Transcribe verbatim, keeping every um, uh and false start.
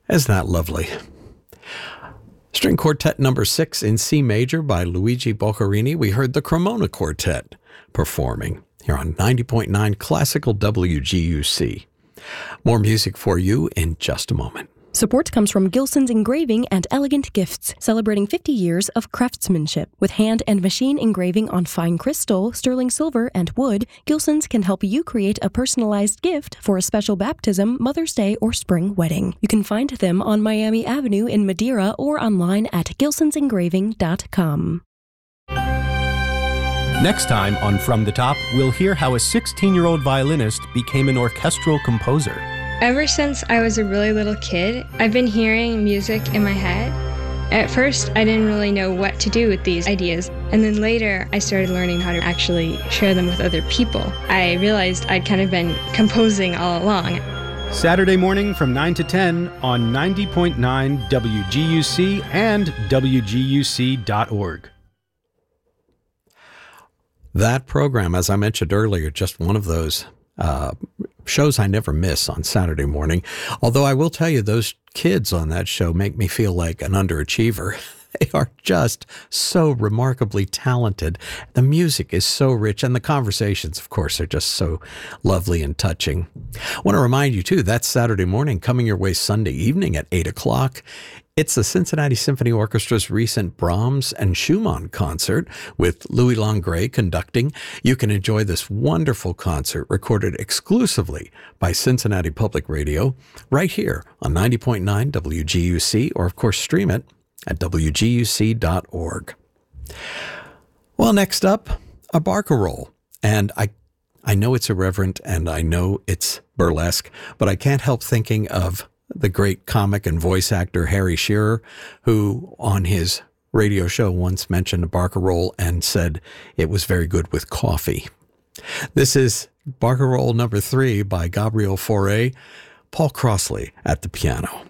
Isn't that lovely? String Quartet number six in C major by Luigi Boccherini. We heard the Cremona Quartet performing here on ninety point nine Classical W G U C. More music for you in just a moment. Support comes from Gilson's Engraving and Elegant Gifts, celebrating fifty years of craftsmanship. With hand and machine engraving on fine crystal, sterling silver, and wood, Gilson's can help you create a personalized gift for a special baptism, Mother's Day, or spring wedding. You can find them on Miami Avenue in Madeira or online at gilsons engraving dot com. Next time on From the Top, we'll hear how a sixteen-year-old violinist became an orchestral composer. Ever since I was a really little kid, I've been hearing music in my head. At first, I didn't really know what to do with these ideas, and then later I started learning how to actually share them with other people. I realized I'd kind of been composing all along. Saturday morning from nine to ten on ninety point nine W G U C and W G U C dot org. That program, as I mentioned earlier, just one of those uh, shows I never miss on Saturday morning. Although I will tell you, those kids on that show make me feel like an underachiever. They are just so remarkably talented. The music is so rich, and the conversations, of course, are just so lovely and touching. I want to remind you, too, that's Saturday morning, coming your way Sunday evening at eight o'clock. It's the Cincinnati Symphony Orchestra's recent Brahms and Schumann concert with Louis Langret conducting. You can enjoy this wonderful concert recorded exclusively by Cincinnati Public Radio right here on ninety point nine W G U C, or of course stream it at W G U C dot org. Well, next up, a barcarolle. And I I know it's irreverent and I know it's burlesque, but I can't help thinking of the great comic and voice actor Harry Shearer, who on his radio show once mentioned a barcarolle and said it was very good with coffee. This is barcarolle number three by Gabriel Fauré, Paul Crossley at the piano.